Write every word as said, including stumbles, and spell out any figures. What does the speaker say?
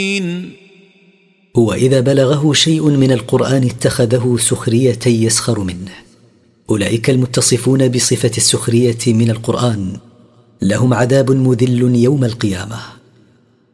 وإذا بلغه شيء من القرآن اتخذه سخرية يسخر منه. أولئك المتصفون بصفة السخرية من القرآن لهم عذاب مذل يوم القيامة.